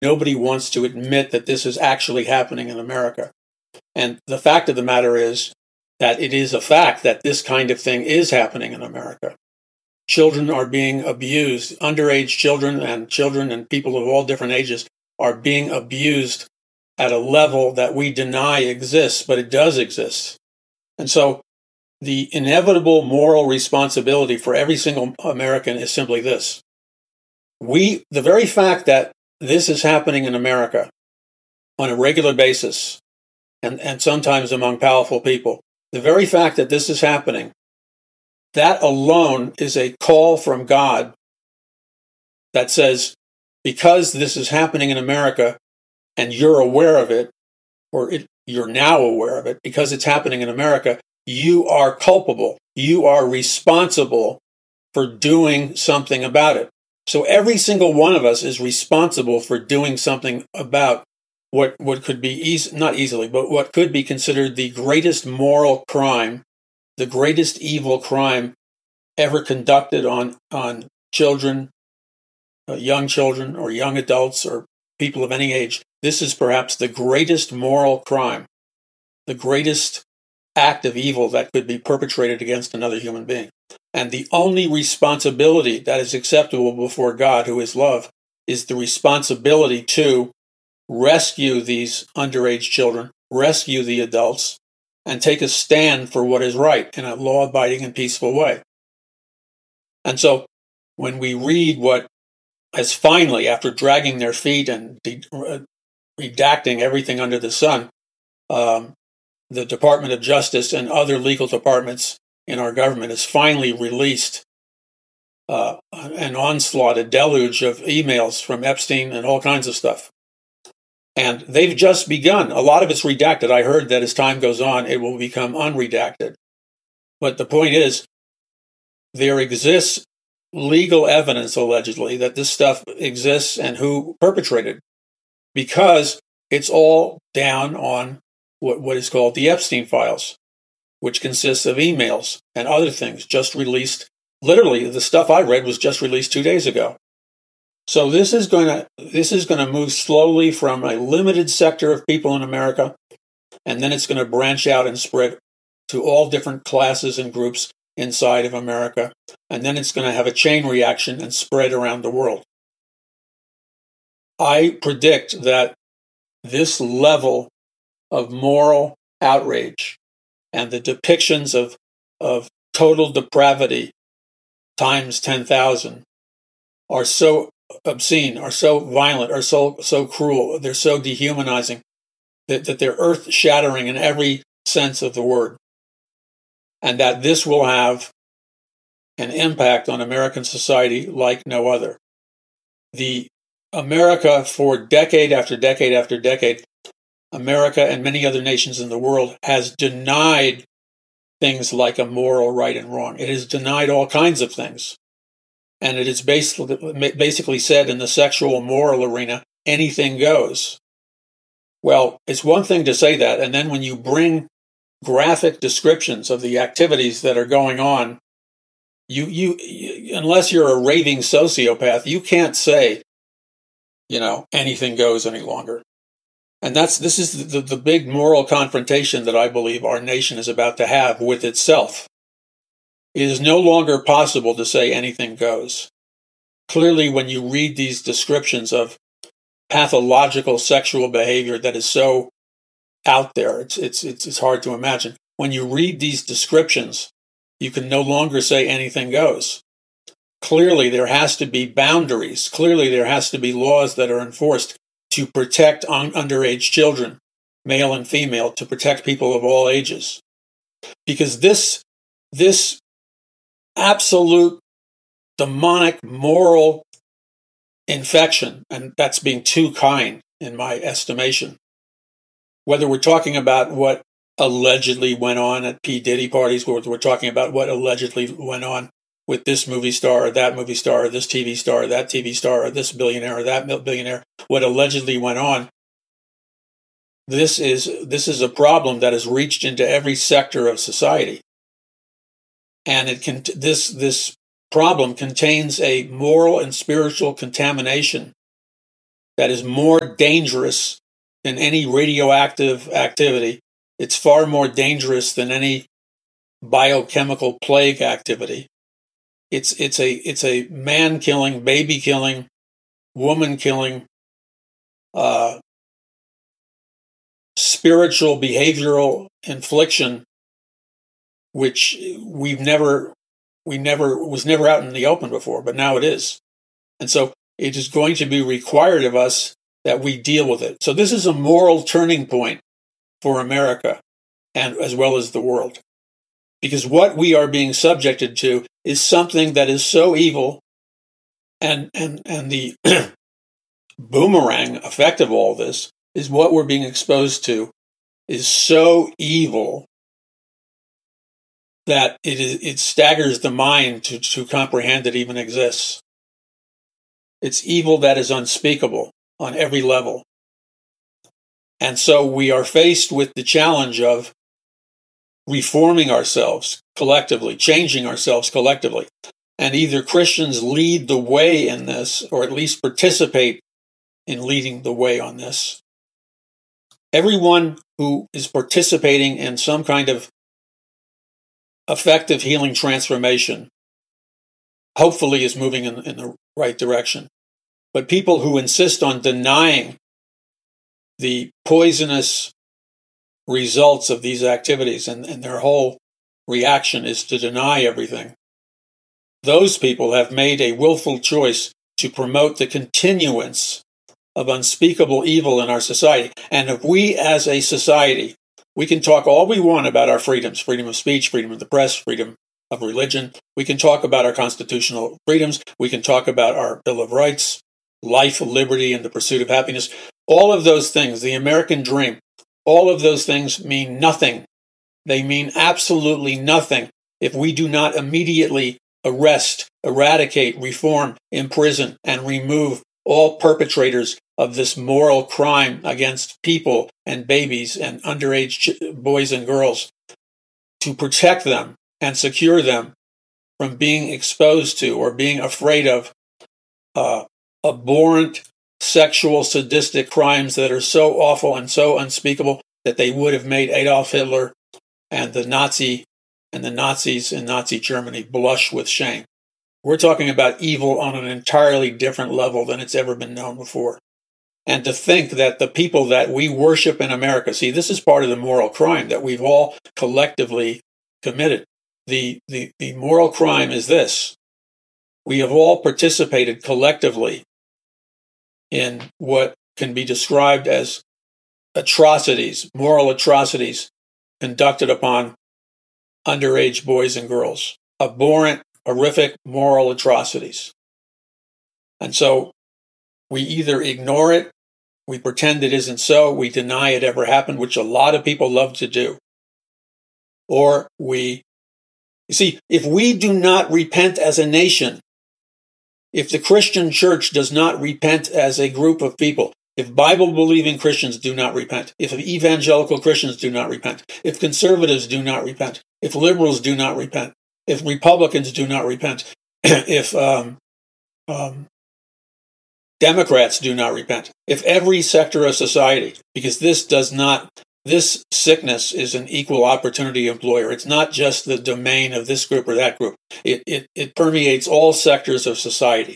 nobody wants to admit that this is actually happening in America. And the fact of the matter is that it is a fact that this kind of thing is happening in America. Children are being abused. Underage children and people of all different ages are being abused at a level that we deny exists, but it does exist. And so the inevitable moral responsibility for every single American is simply this. The very fact that this is happening in America on a regular basis, and sometimes among powerful people, the very fact that this is happening, that alone is a call from God that says, because this is happening in America and you're aware of it, or you're now aware of it, because it's happening in America, you are culpable. You are responsible for doing something about it. So every single one of us is responsible for doing something about what could be not easily, but what could be considered the greatest moral crime, the greatest evil crime ever conducted on children, young children or young adults or people of any age. This is perhaps the greatest moral crime, the greatest act of evil that could be perpetrated against another human being. And the only responsibility that is acceptable before God, who is love, is the responsibility to rescue these underage children, rescue the adults, and take a stand for what is right in a law-abiding and peaceful way. And so when we read what has finally, after dragging their feet and redacting everything under the sun, the Department of Justice and other legal departments in our government has finally released an onslaught, a deluge of emails from Epstein and all kinds of stuff. And they've just begun. A lot of it's redacted. I heard that as time goes on, it will become unredacted. But the point is, there exists legal evidence, allegedly, that this stuff exists and who perpetrated, because it's all down on what is called the Epstein files, which consists of emails and other things just released. Literally, the stuff I read was just released 2 days ago. So this is going to move slowly from a limited sector of people in America, and then it's going to branch out and spread to all different classes and groups inside of America, and then it's going to have a chain reaction and spread around the world. I predict that this level of moral outrage and the depictions of total depravity times 10,000 are so obscene, are so violent, are so cruel, they're so dehumanizing, that they're earth-shattering in every sense of the word. And that this will have an impact on American society like no other. The America, for decade after decade after decade, America and many other nations in the world has denied things like a moral right and wrong. It has denied all kinds of things. And it is basically said in the sexual moral arena, anything goes. Well, it's one thing to say that, and then when you bring graphic descriptions of the activities that are going on, you unless you're a raving sociopath, you can't say, anything goes any longer. And this is the big moral confrontation that I believe our nation is about to have with itself. It is no longer possible to say anything goes. Clearly, when you read these descriptions of pathological sexual behavior that is so out there, it's hard to imagine. When you read these descriptions, you can no longer say anything goes. Clearly, there has to be boundaries. Clearly, there has to be laws that are enforced to protect underage children, male and female, to protect people of all ages. Because this absolute demonic moral infection, and that's being too kind in my estimation, whether we're talking about what allegedly went on at P. Diddy parties, or we're talking about what allegedly went on with this movie star or that movie star or this TV star or that TV star or this billionaire or that billionaire, what allegedly went on, this is a problem that has reached into every sector of society. And this problem contains a moral and spiritual contamination that is more dangerous than any radioactive activity. It's far more dangerous than any biochemical plague activity. It's a man killing, baby killing, woman killing, spiritual behavioral infliction, which was never out in the open before, but now it is. And so it is going to be required of us that we deal with it. So this is a moral turning point for America, and as well as the world. Because what we are being subjected to is something that is so evil, and the boomerang effect of all this is what we're being exposed to is so evil that it staggers the mind to comprehend it even exists. It's evil that is unspeakable on every level. And so we are faced with the challenge of reforming ourselves collectively, changing ourselves collectively. And either Christians lead the way in this, or at least participate in leading the way on this. Everyone who is participating in some kind of effective healing transformation hopefully is moving in the right direction. But people who insist on denying the poisonous results of these activities, and their whole reaction is to deny everything, those people have made a willful choice to promote the continuance of unspeakable evil in our society. And if we as a society, we can talk all we want about our freedoms, freedom of speech, freedom of the press, freedom of religion. We can talk about our constitutional freedoms. We can talk about our Bill of Rights, life, liberty, and the pursuit of happiness. All of those things, the American dream, all of those things mean nothing. They mean absolutely nothing if we do not immediately arrest, eradicate, reform, imprison, and remove all perpetrators of this moral crime against people and babies and underage boys and girls, to protect them and secure them from being exposed to or being afraid of abhorrent sexual sadistic crimes that are so awful and so unspeakable that they would have made Adolf Hitler and the Nazis in Nazi Germany blush with shame. We're talking about evil on an entirely different level than it's ever been known before. And to think that the people that we worship in America, see, this is part of the moral crime that we've all collectively committed. The moral crime is this. We have all participated collectively in what can be described as atrocities, moral atrocities conducted upon underage boys and girls. Abhorrent, horrific moral atrocities. And so we either ignore it, we pretend it isn't so, we deny it ever happened, which a lot of people love to do. Or you see, if we do not repent as a nation, if the Christian church does not repent as a group of people, if Bible-believing Christians do not repent, if evangelical Christians do not repent, if conservatives do not repent, if liberals do not repent, if Republicans do not repent, if Democrats do not repent, if every sector of society, because this sickness is an equal opportunity employer. It's not just the domain of this group or that group. It permeates all sectors of society.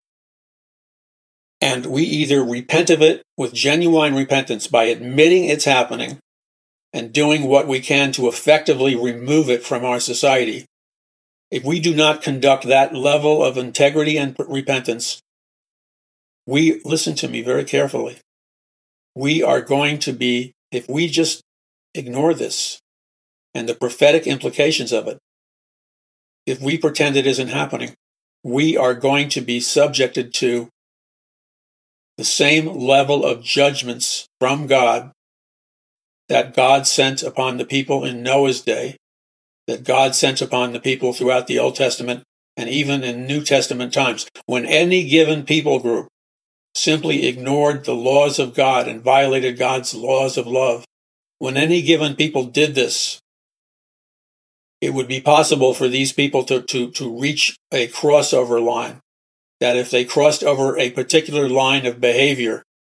And we either repent of it with genuine repentance by admitting it's happening and doing what we can to effectively remove it from our society. If we do not conduct that level of integrity and repentance, listen to me very carefully, we are going to be, if we just ignore this and the prophetic implications of it, if we pretend it isn't happening, we are going to be subjected to the same level of judgments from God that God sent upon the people in Noah's day, that God sent upon the people throughout the Old Testament and even in New Testament times. When any given people group simply ignored the laws of God and violated God's laws of love, when any given people did this, it would be possible for these people to reach a crossover line, that if they crossed over a particular line of behavior,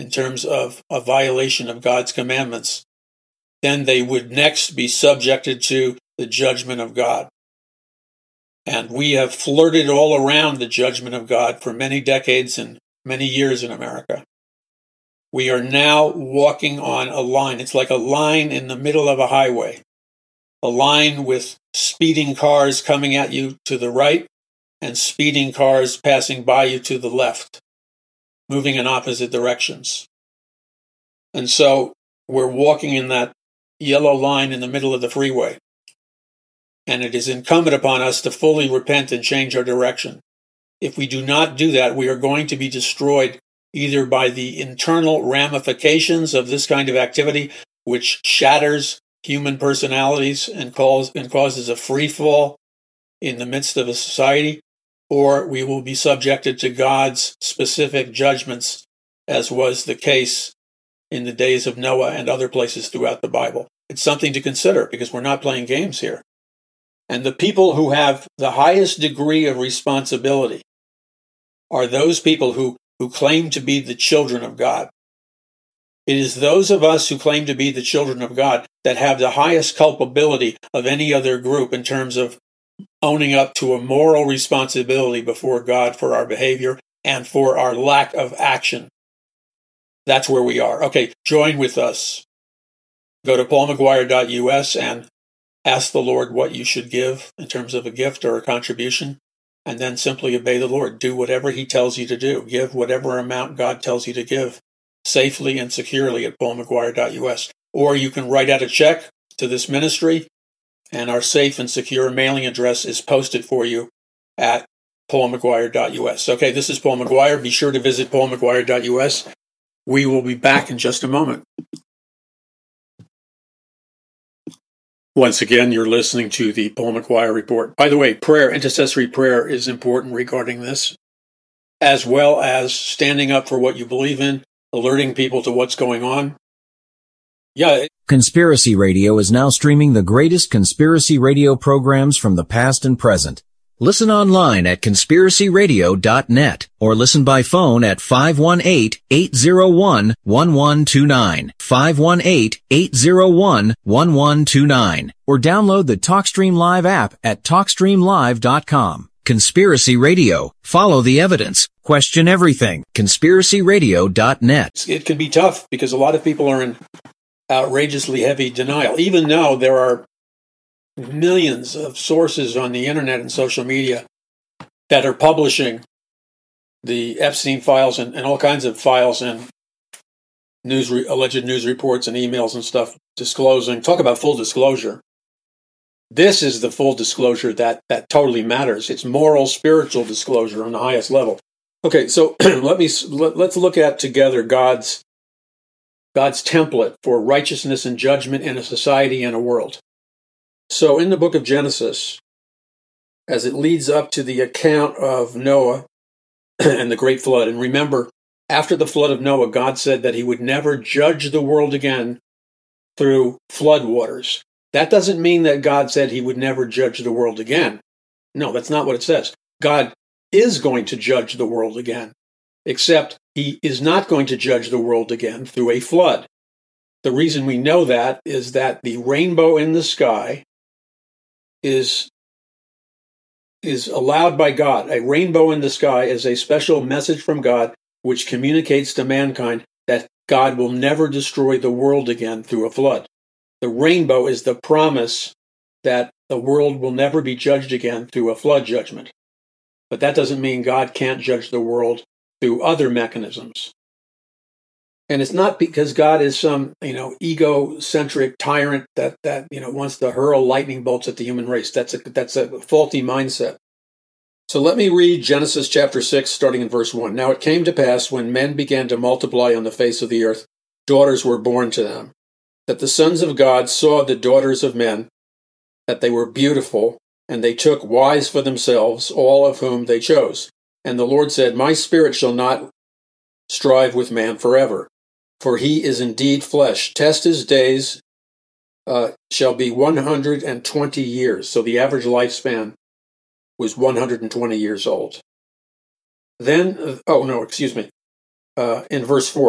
in terms of a violation of God's commandments, then they would next be subjected to the judgment of God. And we have flirted all around the judgment of God for many decades and many years in America. We are now walking on a line. It's like a line in the middle of a highway, a line with speeding cars coming at you to the right and speeding cars passing by you to the left, moving in opposite directions. And so we're walking in that yellow line in the middle of the freeway. And it is incumbent upon us to fully repent and change our direction. If we do not do that, we are going to be destroyed either by the internal ramifications of this kind of activity, which shatters human personalities and causes a free fall in the midst of a society, or we will be subjected to God's specific judgments, as was the case in the days of Noah and other places throughout the Bible. It's something to consider because we're not playing games here. And the people who have the highest degree of responsibility are those people who claim to be the children of God. It is those of us who claim to be the children of God that have the highest culpability of any other group in terms of owning up to a moral responsibility before God for our behavior and for our lack of action. That's where we are. Okay, join with us. Go to paulmcguire.us and ask the Lord what you should give in terms of a gift or a contribution, and then simply obey the Lord. Do whatever He tells you to do. Give whatever amount God tells you to give safely and securely at paulmcguire.us. Or you can write out a check to this ministry, and our safe and secure mailing address is posted for you at paulmcguire.us. Okay, this is Paul McGuire. Be sure to visit paulmcguire.us. We will be back in just a moment. Once again, you're listening to the Paul McGuire Report. By the way, intercessory prayer is important regarding this, as well as standing up for what you believe in, alerting people to what's going on. Yeah. Conspiracy Radio is now streaming the greatest conspiracy radio programs from the past and present. Listen online at conspiracyradio.net or listen by phone at 518-801-1129, 518-801-1129, or download the TalkStream Live app at TalkStreamLive.com. Conspiracy Radio. Follow the evidence. Question everything. conspiracyradio.net. It can be tough because a lot of people are in outrageously heavy denial, even though there are millions of sources on the internet and social media that are publishing the Epstein files and all kinds of files and alleged news reports and emails and stuff disclosing. Talk about full disclosure. This is the full disclosure that totally matters. It's moral, spiritual disclosure on the highest level. Okay, so let's look at together God's template for righteousness and judgment in a society and a world. So in the book of Genesis, as it leads up to the account of Noah and the great flood, and remember, after the flood of Noah, God said that He would never judge the world again through flood waters. That doesn't mean that God said He would never judge the world again. No, that's not what it says. God is going to judge the world again, except He is not going to judge the world again through a flood. The reason we know that is that the rainbow in the sky is allowed by God. A rainbow in the sky is a special message from God which communicates to mankind that God will never destroy the world again through a flood. The rainbow is the promise that the world will never be judged again through a flood judgment. But that doesn't mean God can't judge the world through other mechanisms. And it's not because God is some, egocentric tyrant that wants to hurl lightning bolts at the human race. That's a faulty mindset. So let me read Genesis chapter 6, starting in verse 1. Now it came to pass when men began to multiply on the face of the earth, daughters were born to them, that the sons of God saw the daughters of men, that they were beautiful, and they took wives for themselves, all of whom they chose. And the Lord said, My spirit shall not strive with man forever, for he is indeed flesh. Test his days shall be 120 years. So the average lifespan was 120 years old. Then, in verse 4,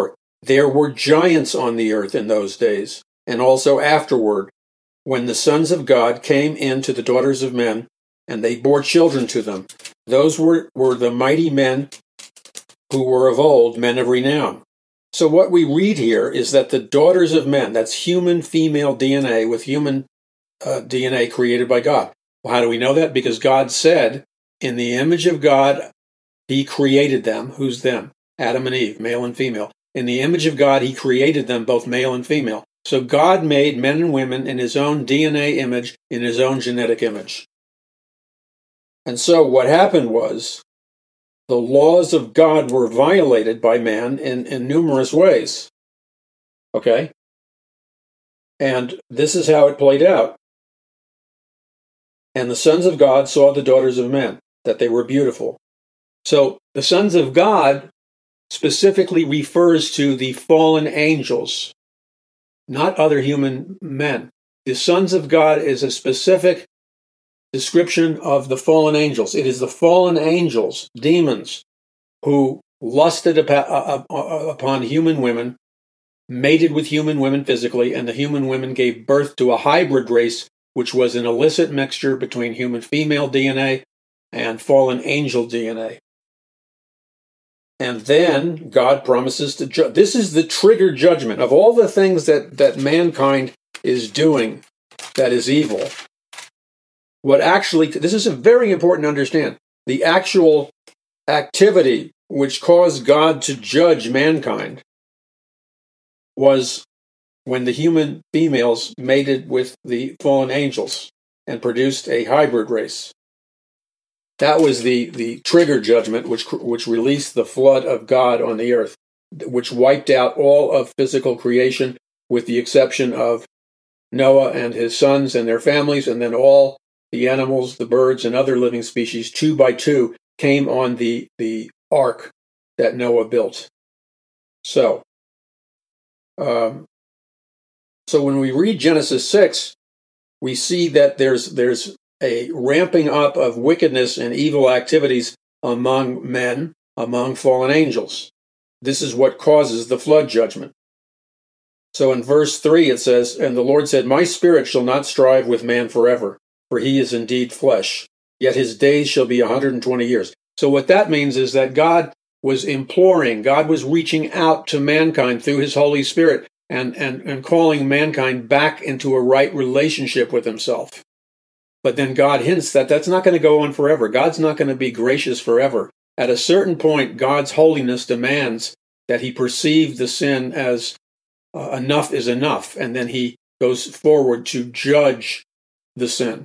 There were giants on the earth in those days, and also afterward, when the sons of God came in to the daughters of men, and they bore children to them. Those were the mighty men who were of old, men of renown. So what we read here is that the daughters of men, that's human female DNA with human DNA created by God. Well, how do we know that? Because God said, in the image of God, he created them. Who's them? Adam and Eve, male and female. In the image of God, he created them, both male and female. So God made men and women in his own DNA image, in his own genetic image. And so what happened was, the laws of God were violated by man in numerous ways. Okay? And this is how it played out. And the sons of God saw the daughters of men, that they were beautiful. So the sons of God specifically refers to the fallen angels, not other human men. The sons of God is a specific description of the fallen angels. It is the fallen angels, demons, who lusted upon human women, mated with human women physically, and the human women gave birth to a hybrid race, which was an illicit mixture between human female DNA and fallen angel DNA. And then God promises to judge. This is the trigger judgment of all the things that mankind is doing that is evil. This is very important to understand. The actual activity which caused God to judge mankind was when the human females mated with the fallen angels and produced a hybrid race. That was the trigger judgment which released the flood of God on the earth, which wiped out all of physical creation with the exception of Noah and his sons and their families, and then all the animals, the birds, and other living species, 2 by 2, came on the ark that Noah built. So when we read Genesis 6, we see that there's a ramping up of wickedness and evil activities among men, among fallen angels. This is what causes the flood judgment. So in verse 3 it says, "And the Lord said, My spirit shall not strive with man forever, for he is indeed flesh, yet his days shall be 120 years. So what that means is that God was imploring, God was reaching out to mankind through his Holy Spirit and calling mankind back into a right relationship with himself. But then God hints that that's not going to go on forever. God's not going to be gracious forever. At a certain point, God's holiness demands that he perceive the sin as enough is enough, and then he goes forward to judge the sin.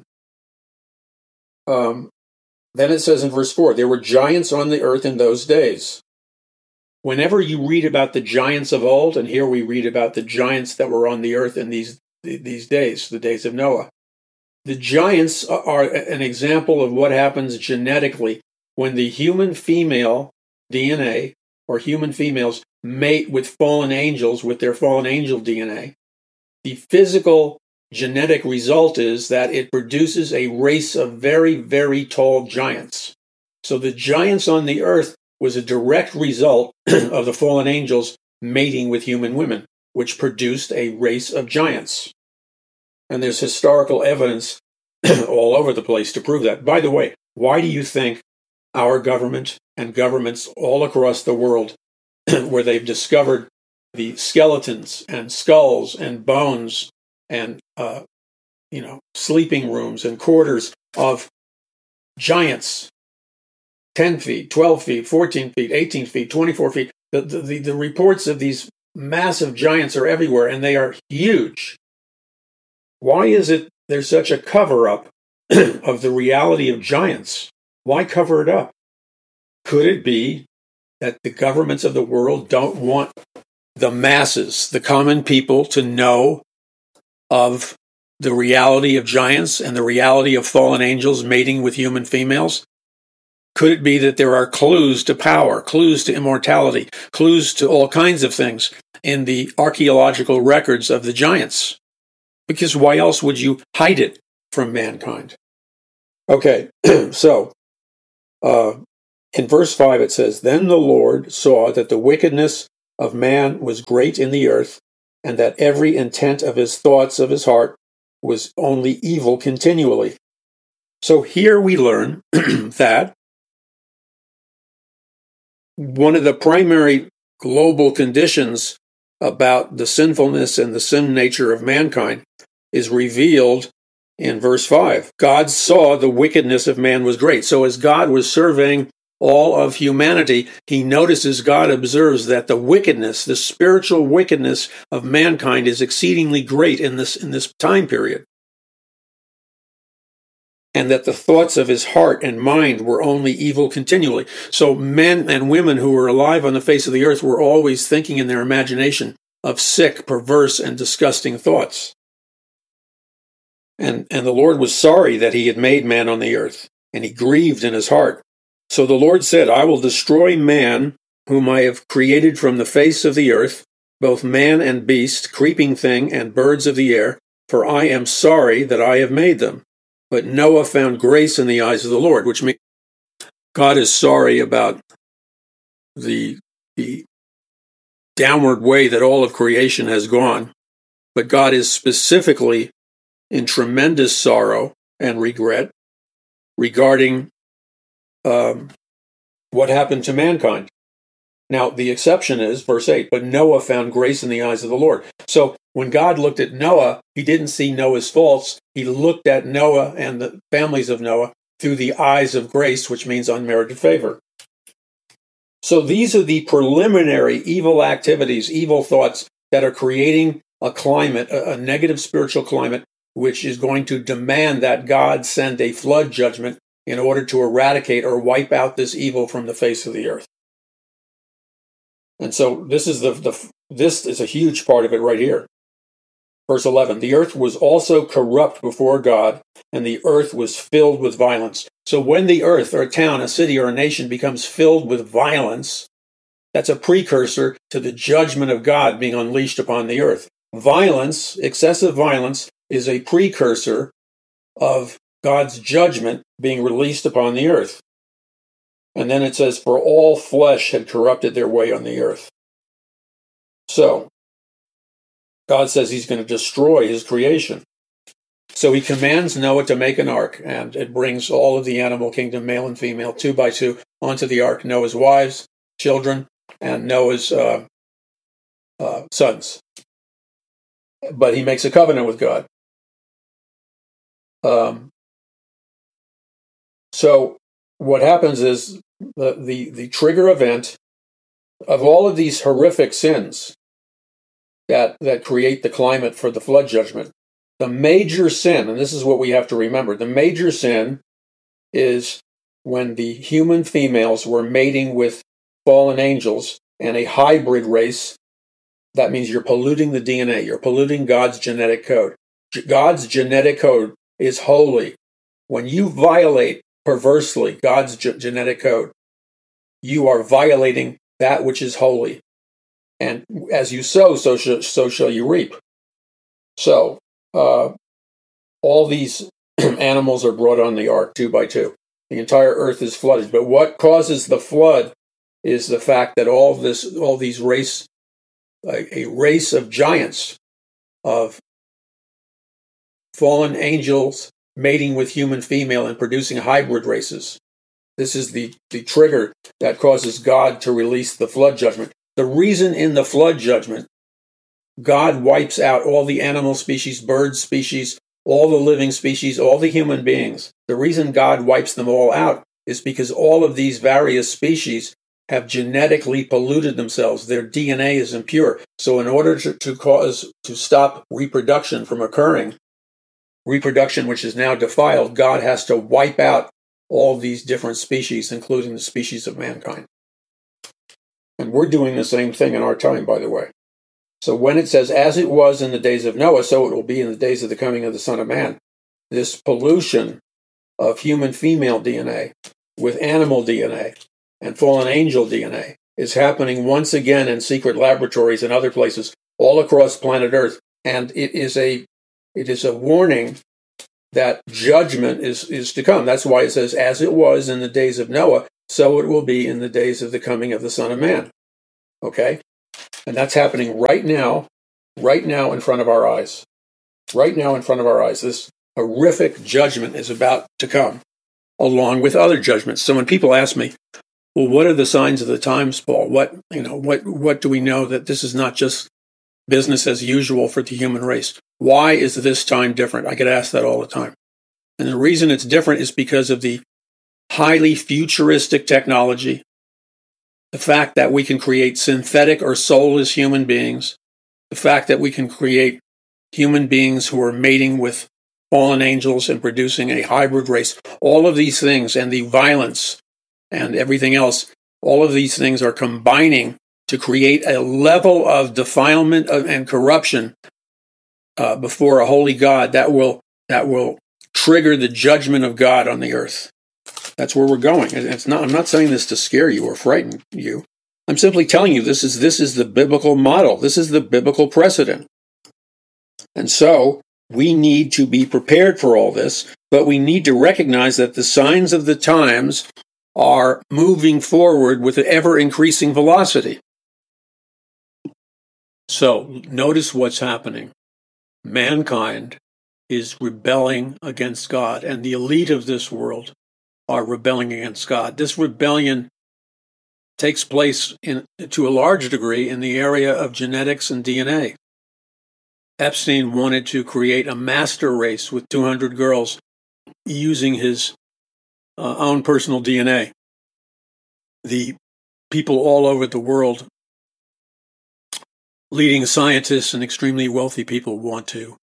Then it says in verse 4, there were giants on the earth in those days. Whenever you read about the giants of old, and here we read about the giants that were on the earth in these days, the days of Noah, the giants are an example of what happens genetically when the human female DNA, or human females, mate with fallen angels with their fallen angel DNA. The physical genetic result is that it produces a race of very, very tall giants. So the giants on the earth was a direct result of the fallen angels mating with human women, which produced a race of giants. And there's historical evidence all over the place to prove that. By the way, why do you think our government and governments all across the world, where they've discovered the skeletons and skulls and bones and sleeping rooms and quarters of giants, 10 feet, 12 feet, 14 feet, 18 feet, 24 feet. The reports of these massive giants are everywhere, and they are huge. Why is it there's such a cover-up of the reality of giants? Why cover it up? Could it be that the governments of the world don't want the masses, the common people, to know of the reality of giants and the reality of fallen angels mating with human females? Could it be that there are clues to power, clues to immortality, clues to all kinds of things in the archaeological records of the giants? Because why else would you hide it from mankind? Okay, so in verse 5 it says, Then the Lord saw that the wickedness of man was great in the earth, and that every intent of his thoughts of his heart was only evil continually. So here we learn that one of the primary global conditions about the sinfulness and the sin nature of mankind is revealed in verse 5. God saw the wickedness of man was great. So as God was surveying all of humanity, he notices, God observes that the wickedness, the spiritual wickedness of mankind is exceedingly great in this time period. And that the thoughts of his heart and mind were only evil continually. So men and women who were alive on the face of the earth were always thinking in their imagination of sick, perverse, and disgusting thoughts. And the Lord was sorry that he had made man on the earth, and he grieved in his heart. So the Lord said, I will destroy man, whom I have created from the face of the earth, both man and beast, creeping thing, and birds of the air, for I am sorry that I have made them. But Noah found grace in the eyes of the Lord, which means God is sorry about the downward way that all of creation has gone. But God is specifically in tremendous sorrow and regret regarding what happened to mankind. Now, the exception is, verse 8, but Noah found grace in the eyes of the Lord. So when God looked at Noah, he didn't see Noah's faults. He looked at Noah and the families of Noah through the eyes of grace, which means unmerited favor. So these are the preliminary evil activities, evil thoughts that are creating a climate, a negative spiritual climate, which is going to demand that God send a flood judgment in order to eradicate or wipe out this evil from the face of the earth. And so this is this is a huge part of it right here. Verse 11, the earth was also corrupt before God, and the earth was filled with violence. So when the earth or a town, a city, or a nation becomes filled with violence, that's a precursor to the judgment of God being unleashed upon the earth. Violence, excessive violence, is a precursor of God's judgment being released upon the earth. And then it says, for all flesh had corrupted their way on the earth. So, God says he's going to destroy his creation. So he commands Noah to make an ark, and it brings all of the animal kingdom, male and female, 2 by 2, onto the ark, Noah's wives, children, and Noah's sons. But he makes a covenant with God. So what happens is the trigger event of all of these horrific sins that create the climate for the flood judgment. The major sin, and this is what we have to remember, the major sin is when the human females were mating with fallen angels and a hybrid race. That means you're polluting the DNA. You're polluting God's genetic code. God's genetic code is holy. When you violate perversely God's genetic code, you are violating that which is holy. And as you sow, so shall you reap. So, all these animals are brought on the ark 2 by 2. The entire earth is flooded. But what causes the flood is the fact that a race of giants, of fallen angels mating with human female and producing hybrid races. This is the trigger that causes God to release the flood judgment. The reason in the flood judgment, God wipes out all the animal species, bird species, all the living species, all the human beings. The reason God wipes them all out is because all of these various species have genetically polluted themselves. Their DNA is impure. So in order to stop reproduction from occurring, reproduction which is now defiled, God has to wipe out all these different species, including the species of mankind. And we're doing the same thing in our time, by the way. So when it says, as it was in the days of Noah, so it will be in the days of the coming of the Son of Man, this pollution of human female DNA with animal DNA and fallen angel DNA is happening once again in secret laboratories and other places all across planet Earth. And it is a warning that judgment is to come. That's why it says, as it was in the days of Noah, so it will be in the days of the coming of the Son of Man. Okay? And that's happening right now in front of our eyes. Right now in front of our eyes. This horrific judgment is about to come, along with other judgments. So when people ask me, well, what are the signs of the times, Paul? What do we know that this is not just business as usual for the human race? Why is this time different? I get asked that all the time. And the reason it's different is because of the highly futuristic technology, the fact that we can create synthetic or soulless human beings, the fact that we can create human beings who are mating with fallen angels and producing a hybrid race. All of these things, and the violence and everything else, all of these things are combining to create a level of defilement and corruption before a holy God that will trigger the judgment of God on the earth. That's where we're going. I'm not saying this to scare you or frighten you. I'm simply telling you this is the biblical model. This is the biblical precedent. And so we need to be prepared for all this, but we need to recognize that the signs of the times are moving forward with ever-increasing velocity. So notice what's happening. Mankind is rebelling against God, and the elite of this world are rebelling against God. This rebellion takes place to a large degree in the area of genetics and DNA. Epstein wanted to create a master race with 200 girls using his own personal DNA. The people all over the world, leading scientists and extremely wealthy people, want to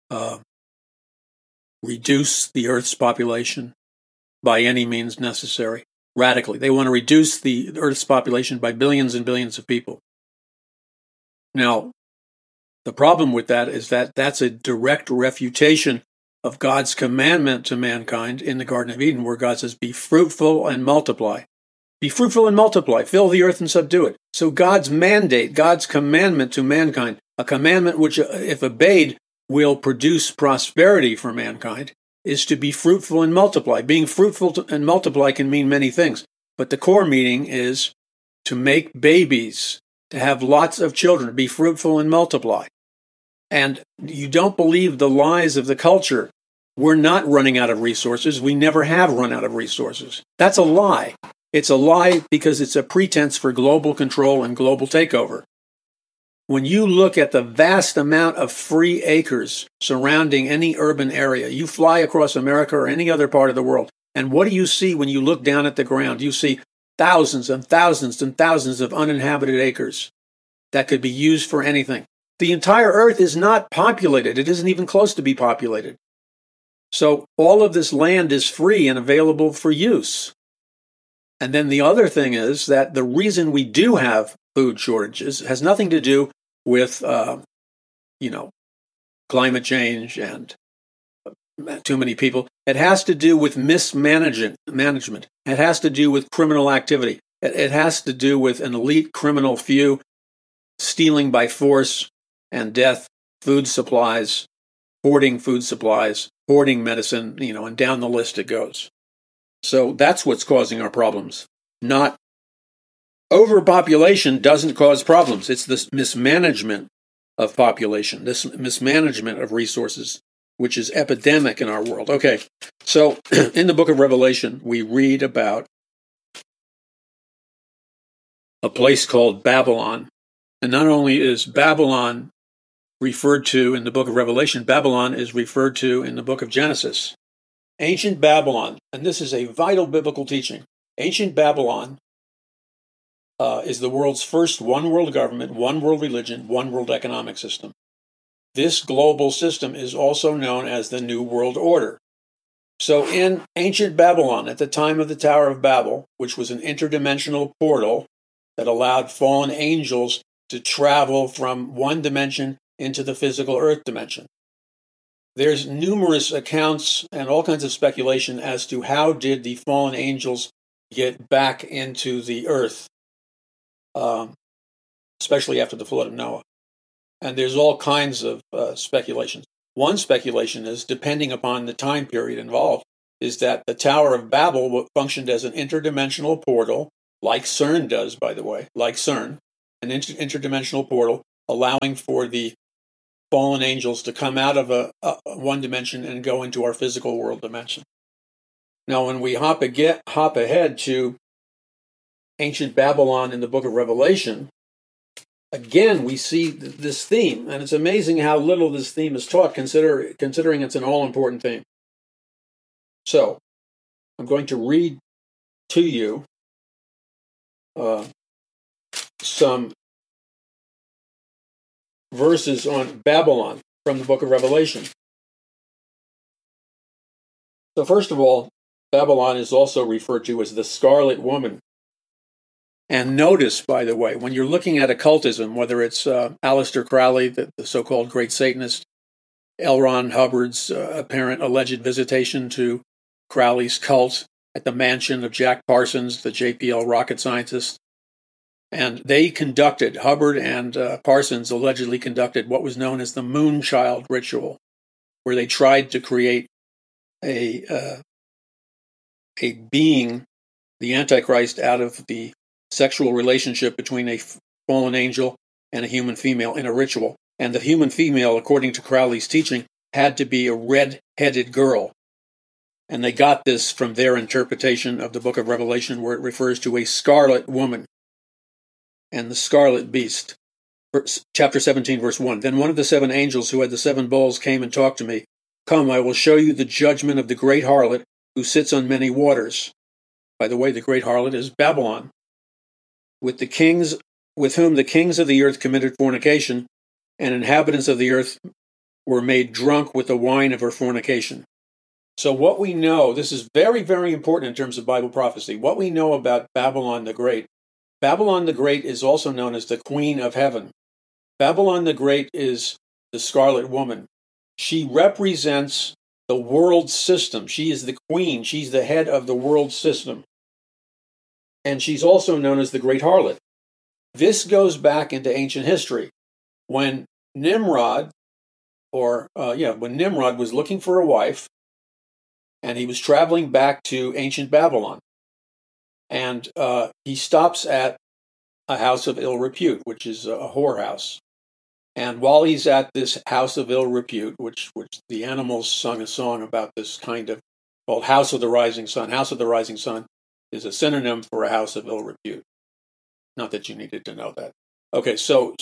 reduce the Earth's population by any means necessary, radically. They want to reduce the Earth's population by billions and billions of people. Now, the problem with that is that that's a direct refutation of God's commandment to mankind in the Garden of Eden, where God says, be fruitful and multiply. Be fruitful and multiply, fill the earth and subdue it. So God's mandate, God's commandment to mankind, a commandment which, if obeyed, will produce prosperity for mankind, is to be fruitful and multiply. Being fruitful and multiply can mean many things, but the core meaning is to make babies, to have lots of children, be fruitful and multiply. And you don't believe the lies of the culture. We're not running out of resources. We never have run out of resources. That's a lie. It's a lie because it's a pretense for global control and global takeover. When you look at the vast amount of free acres surrounding any urban area, you fly across America or any other part of the world, and what do you see when you look down at the ground? You see thousands and thousands and thousands of uninhabited acres that could be used for anything. The entire earth is not populated. It isn't even close to be populated. So all of this land is free and available for use. And then the other thing is that the reason we do have food shortages has nothing to do with, climate change and too many people. It has to do with mismanagement. It has to do with criminal activity. It has to do with an elite criminal few stealing by force and death food supplies, hoarding medicine, and down the list it goes. So that's what's causing our problems. Not overpopulation doesn't cause problems. It's this mismanagement of population, this mismanagement of resources, which is epidemic in our world. Okay, so in the book of Revelation, we read about a place called Babylon. And not only is Babylon referred to in the book of Revelation, Babylon is referred to in the book of Genesis. Ancient Babylon, and this is a vital biblical teaching. Ancient Babylon is the world's first one world government, one world religion, one world economic system. This global system is also known as the New World Order. So in ancient Babylon, at the time of the Tower of Babel, which was an interdimensional portal that allowed fallen angels to travel from one dimension into the physical earth dimension, there's numerous accounts and all kinds of speculation as to how did the fallen angels get back into the earth, especially after the flood of Noah. And there's all kinds of speculations. One speculation is, depending upon the time period involved, is that the Tower of Babel functioned as an interdimensional portal, like CERN does, by the way, like CERN, an interdimensional portal, allowing for the fallen angels to come out of a one dimension and go into our physical world dimension. Now, when we hop ahead to ancient Babylon in the book of Revelation, again, we see this theme, and it's amazing how little this theme is taught, considering it's an all-important theme. So, I'm going to read to you some verses on Babylon from the book of Revelation. So, first of all, Babylon is also referred to as the Scarlet Woman. And notice, by the way, when you're looking at occultism, whether it's Aleister Crowley, the so-called great Satanist, L. Ron Hubbard's apparent alleged visitation to Crowley's cult at the mansion of Jack Parsons, the JPL rocket scientist, and they conducted, Hubbard and Parsons allegedly conducted what was known as the Moonchild ritual, where they tried to create a being, the Antichrist, out of the sexual relationship between a fallen angel and a human female in a ritual. And the human female, according to Crowley's teaching, had to be a red-headed girl. And they got this from their interpretation of the book of Revelation, where it refers to a scarlet woman and the scarlet beast. Chapter 17, verse 1. Then one of the seven angels who had the seven bowls came and talked to me. Come, I will show you the judgment of the great harlot who sits on many waters. By the way, the great harlot is Babylon. With whom the kings of the earth committed fornication, and inhabitants of the earth were made drunk with the wine of her fornication. So what we know, this is very, very important in terms of Bible prophecy, what we know about Babylon the Great. Babylon the Great is also known as the Queen of Heaven. Babylon the Great is the Scarlet Woman. She represents the world system. She is the queen. She's the head of the world system. And she's also known as the Great Harlot. This goes back into ancient history. When Nimrod was looking for a wife, and he was traveling back to ancient Babylon, and he stops at a house of ill repute, which is a whorehouse. And while he's at this house of ill repute, which the animals sung a song about this kind of, called House of the Rising Sun. House of the Rising Sun is a synonym for a house of ill repute. Not that you needed to know that. Okay, so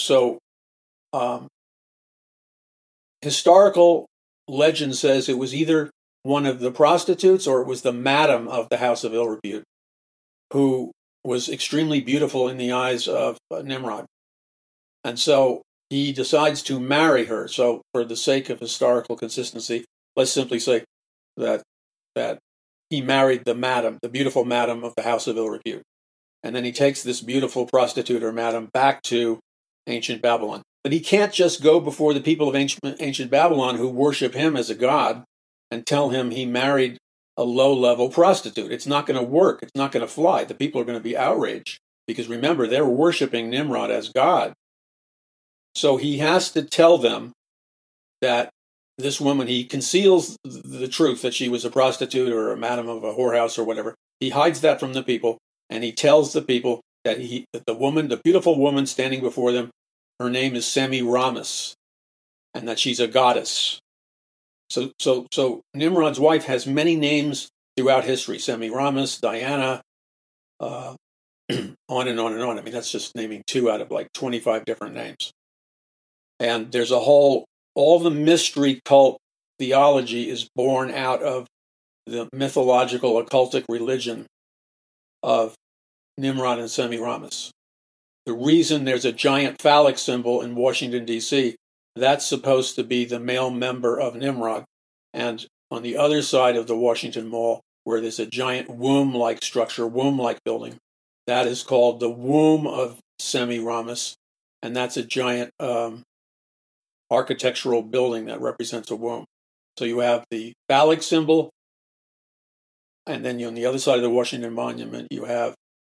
historical legend says it was either one of the prostitutes or it was the madam of the house of ill repute, who was extremely beautiful in the eyes of Nimrod. And so he decides to marry her. So for the sake of historical consistency, let's simply say that he married the madam, the beautiful madam of the house of ill repute. And then he takes this beautiful prostitute or madam back to ancient Babylon. But he can't just go before the people of ancient Babylon who worship him as a god and tell him he married a low-level prostitute. It's not going to work. It's not going to fly. The people are going to be outraged because, remember, they're worshiping Nimrod as God. So he has to tell them that this woman, he conceals the truth that she was a prostitute or a madam of a whorehouse or whatever. He hides that from the people, and he tells the people that the woman, the beautiful woman standing before them, her name is Semiramis, and that she's a goddess. So Nimrod's wife has many names throughout history: Semiramis, Diana, on and on and on. I mean, that's just naming 2 out of like 25 different names. And there's all the mystery cult theology is born out of the mythological occultic religion of Nimrod and Semiramis. The reason there's a giant phallic symbol in Washington, D.C., that's supposed to be the male member of Nimrod. And on the other side of the Washington Mall, where there's a giant womb-like structure, womb-like building, that is called the womb of Semiramis. And that's a giant architectural building that represents a womb. So you have the phallic symbol, and then on the other side of the Washington Monument, you have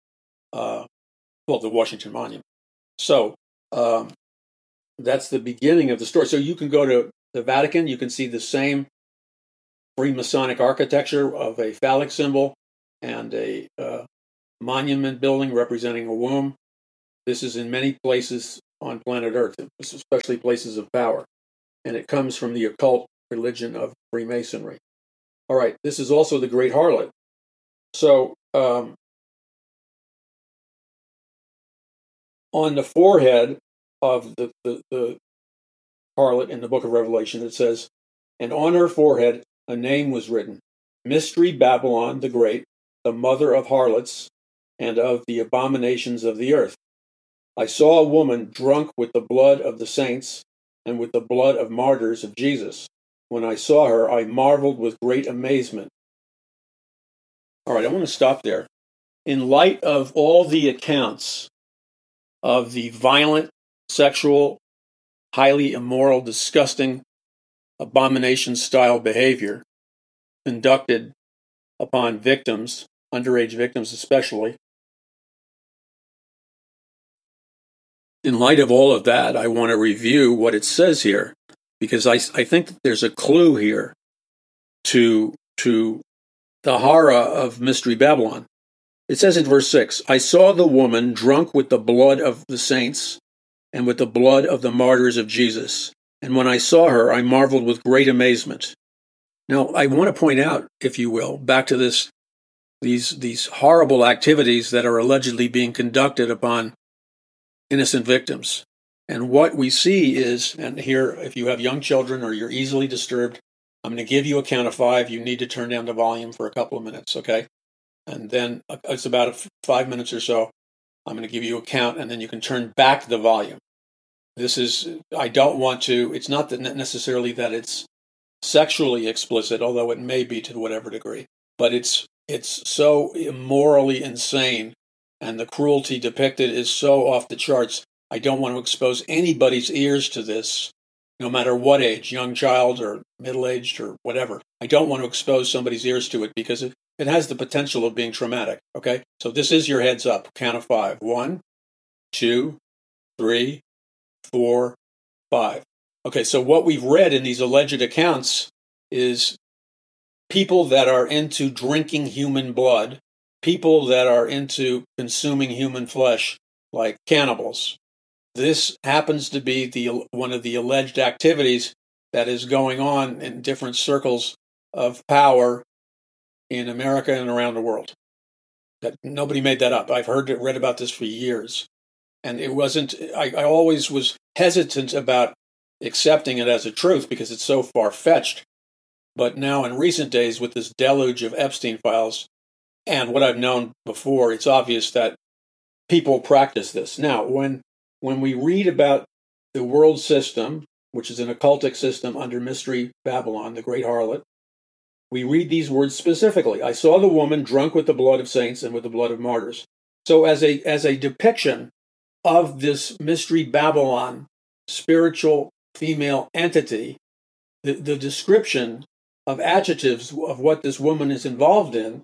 the Washington Monument. So that's the beginning of the story. So you can go to the Vatican, you can see the same Freemasonic architecture of a phallic symbol and a monument building representing a womb. This is in many places on planet Earth, especially places of power. And it comes from the occult religion of Freemasonry. All right, this is also the great harlot. So, on the forehead of the harlot in the book of Revelation, it says, and on her forehead a name was written, Mystery Babylon the Great, the mother of harlots and of the abominations of the earth. I saw a woman drunk with the blood of the saints and with the blood of martyrs of Jesus. When I saw her, I marveled with great amazement. All right, I want to stop there. In light of all the accounts of the violent, sexual, highly immoral, disgusting, abomination-style behavior conducted upon victims, underage victims especially, in light of all of that, I want to review what it says here, because I think that there's a clue here to the horror of Mystery Babylon. It says in verse 6, I saw the woman drunk with the blood of the saints and with the blood of the martyrs of Jesus. And when I saw her, I marveled with great amazement. Now, I want to point out, if you will, back to these horrible activities that are allegedly being conducted upon innocent victims. And what we see is, and here, if you have young children or you're easily disturbed, I'm going to give you a count of 5. You need to turn down the volume for a couple of minutes, okay? And then it's about 5 minutes or so. I'm going to give you a count, and then you can turn back the volume. This is, I don't want to, it's not that necessarily that it's sexually explicit, although it may be to whatever degree, but it's so immorally insane, and the cruelty depicted is so off the charts. I don't want to expose anybody's ears to this, no matter what age, young child or middle-aged or whatever. I don't want to expose somebody's ears to it because it has the potential of being traumatic, okay? So this is your heads up. Count of 5. 1, 2, 3, 4, 5. Okay, so what we've read in these alleged accounts is people that are into drinking human blood, people that are into consuming human flesh, like cannibals. This happens to be one of the alleged activities that is going on in different circles of power in America and around the world. That nobody made that up. I've read about this for years. And it wasn't, I always was hesitant about accepting it as a truth because it's so far-fetched. But now in recent days, with this deluge of Epstein files and what I've known before, it's obvious that people practice this. Now, when we read about the world system, which is an occultic system under Mystery Babylon, the great harlot, we read these words specifically. I saw the woman drunk with the blood of saints and with the blood of martyrs. So as a depiction of this Mystery Babylon spiritual female entity, the description of adjectives of what this woman is involved in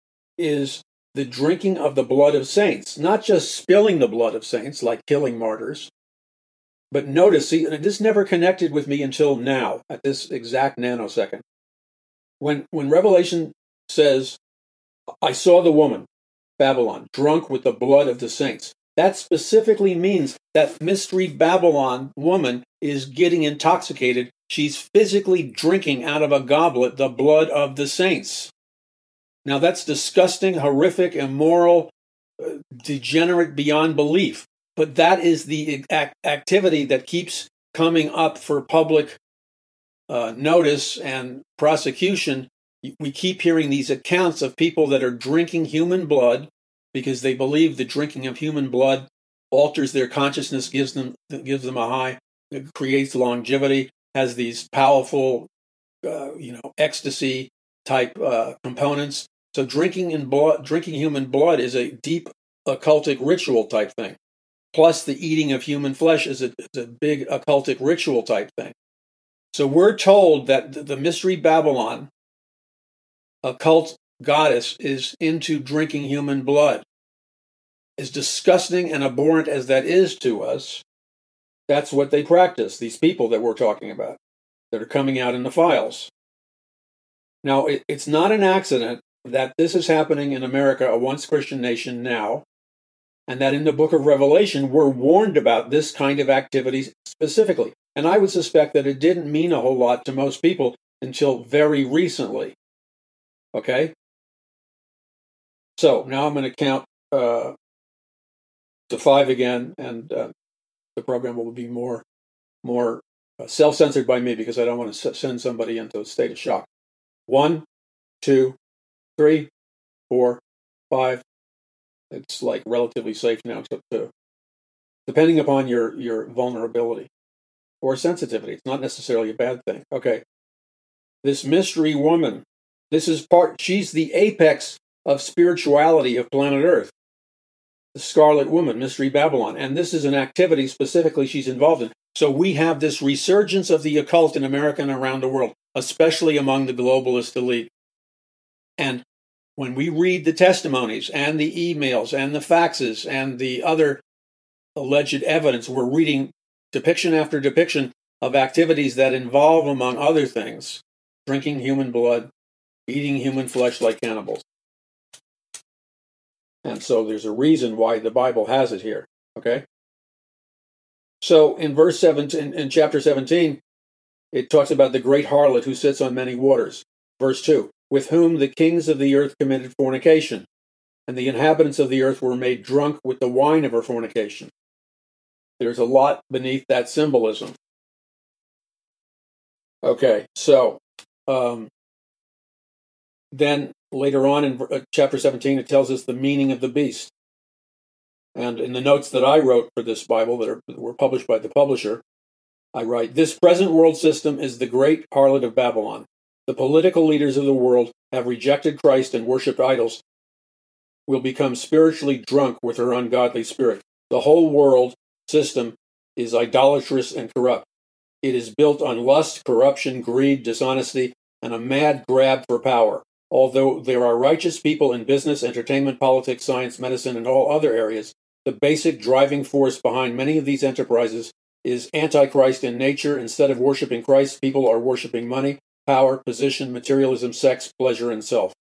is the drinking of the blood of saints, not just spilling the blood of saints like killing martyrs. But notice, see, this never connected with me until now, at this exact nanosecond. When Revelation says, I saw the woman, Babylon, drunk with the blood of the saints, that specifically means that Mystery Babylon woman is getting intoxicated. She's physically drinking out of a goblet the blood of the saints. Now that's disgusting, horrific, immoral, degenerate beyond belief. But that is the activity that keeps coming up for public notice and prosecution. We keep hearing these accounts of people that are drinking human blood because they believe the drinking of human blood alters their consciousness, gives them a high, it creates longevity, has these powerful, ecstasy type components. So drinking human blood is a deep occultic ritual type thing. Plus, the eating of human flesh is a big occultic ritual type thing. So we're told that the Mystery Babylon occult goddess is into drinking human blood. As disgusting and abhorrent as that is to us, that's what they practice, these people that we're talking about, that are coming out in the files. Now, it's not an accident that this is happening in America, a once Christian nation now, and that in the book of Revelation we're warned about this kind of activity specifically. And I would suspect that it didn't mean a whole lot to most people until very recently. Okay? So now I'm going to count to 5 again, and the program will be more self-censored by me because I don't want to send somebody into a state of shock. 1, 2, 3, 4, 5. It's like relatively safe now, except depending upon your vulnerability or sensitivity. It's not necessarily a bad thing. Okay. This mystery woman, she's the apex of spirituality of planet Earth. The Scarlet Woman, Mystery Babylon. And this is an activity specifically she's involved in. So we have this resurgence of the occult in America and around the world, especially among the globalist elite. And when we read the testimonies and the emails and the faxes and the other alleged evidence, we're reading depiction after depiction of activities that involve, among other things, drinking human blood, eating human flesh like cannibals. And so there's a reason why the Bible has it here, okay? So in verse 17, in chapter 17, it talks about the great harlot who sits on many waters. Verse 2, with whom the kings of the earth committed fornication, and the inhabitants of the earth were made drunk with the wine of her fornication. There's a lot beneath that symbolism. Okay, so then later on in chapter 17, it tells us the meaning of the beast. And in the notes that I wrote for this Bible that were published by the publisher, I write, this present world system is the great harlot of Babylon. The political leaders of the world have rejected Christ and worshipped idols, will become spiritually drunk with her ungodly spirit. The whole world system is idolatrous and corrupt. It is built on lust, corruption, greed, dishonesty, and a mad grab for power. Although there are righteous people in business, entertainment, politics, science, medicine, and all other areas, the basic driving force behind many of these enterprises is antichrist in nature. Instead of worshiping Christ, people are worshiping money, power, position, materialism, sex, pleasure, and self.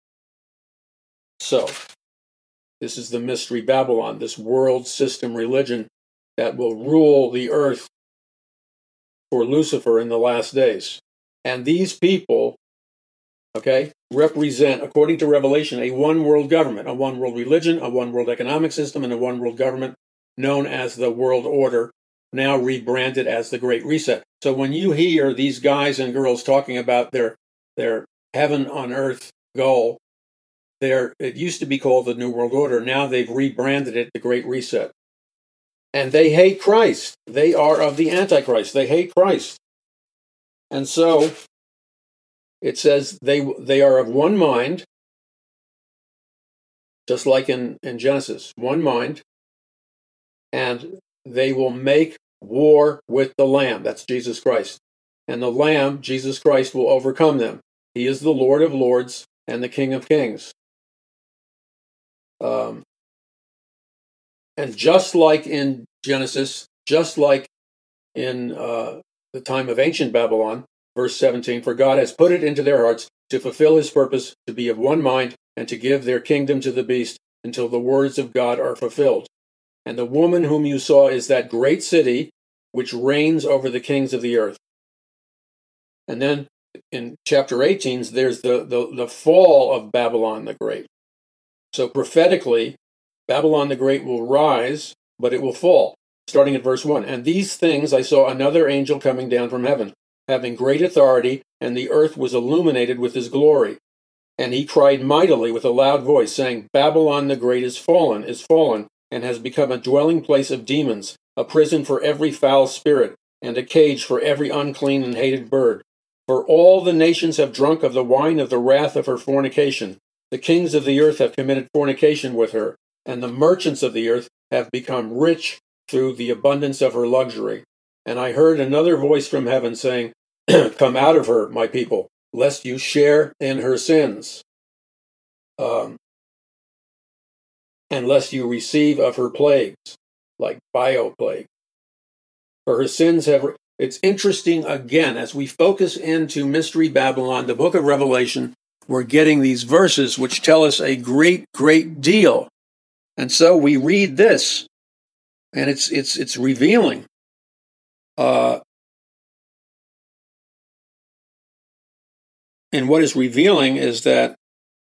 So, this is the Mystery Babylon, this world system religion that will rule the earth for Lucifer in the last days. And these people, okay, represent, according to Revelation, a one-world government, a one-world religion, a one-world economic system, and a one-world government known as the World Order, now rebranded as the Great Reset. So when you hear these guys and girls talking about their heaven on earth goal, it used to be called the New World Order. Now they've rebranded it the Great Reset. And they hate Christ. They are of the Antichrist. They hate Christ. And so it says they are of one mind, just like in Genesis, one mind, and they will make war with the Lamb. That's Jesus Christ. And the Lamb, Jesus Christ, will overcome them. He is the Lord of Lords and the King of Kings. And just like in Genesis, just like in the time of ancient Babylon, verse 17, for God has put it into their hearts to fulfill his purpose, to be of one mind, and to give their kingdom to the beast until the words of God are fulfilled. And the woman whom you saw is that great city which reigns over the kings of the earth. And then in chapter 18, there's the fall of Babylon the Great. So prophetically, Babylon the Great will rise, but it will fall. Starting at verse 1. And these things I saw another angel coming down from heaven, having great authority, and the earth was illuminated with his glory. And he cried mightily with a loud voice, saying, Babylon the Great is fallen, and has become a dwelling place of demons, a prison for every foul spirit, and a cage for every unclean and hated bird. For all the nations have drunk of the wine of the wrath of her fornication. The kings of the earth have committed fornication with her, and the merchants of the earth have become rich through the abundance of her luxury. And I heard another voice from heaven saying, Come out of her, my people, lest you share in her sins, and lest you receive of her plagues, like bioplague. For her sins have... It's interesting, again, as we focus into Mystery Babylon, the book of Revelation, we're getting these verses which tell us a great, great deal. And so we read this, and it's revealing. And what is revealing is that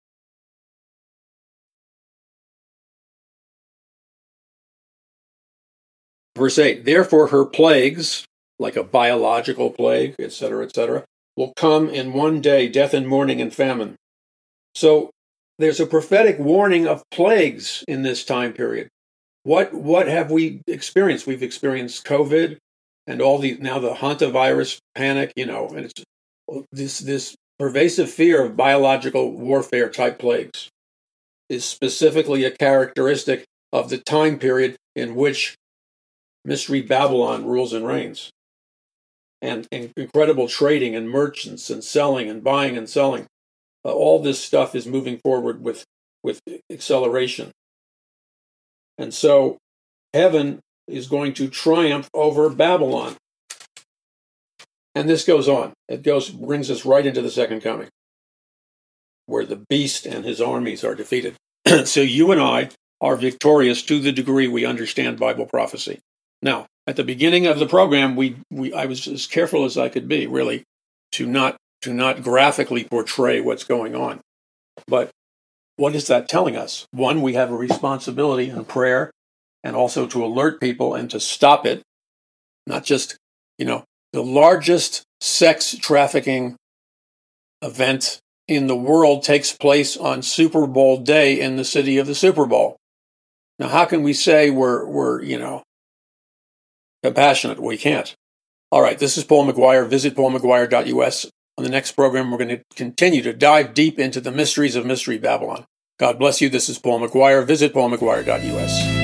verse 8, therefore her plagues, like a biological plague, etc., will come in one day, death and mourning and famine. So there's a prophetic warning of plagues in this time period. What have we experienced? We've experienced COVID and now the hantavirus panic, and it's this pervasive fear of biological warfare type plagues is specifically a characteristic of the time period in which Mystery Babylon rules and reigns. And incredible trading and merchants and selling and buying and selling. All this stuff is moving forward with acceleration. And so heaven is going to triumph over Babylon. And this goes on. It brings us right into the second coming, where the beast and his armies are defeated. So you and I are victorious to the degree we understand Bible prophecy. Now, at the beginning of the program, I was as careful as I could be, really, to not graphically portray what's going on. But what is that telling us? One, we have a responsibility in prayer and also to alert people and to stop it. Not just, the largest sex trafficking event in the world takes place on Super Bowl day in the city of the Super Bowl. Now, how can we say we're compassionate? We can't. All right, this is Paul McGuire. Visit paulmcguire.us. On the next program, we're going to continue to dive deep into the mysteries of Mystery Babylon. God bless you. This is Paul McGuire. Visit paulmcguire.us.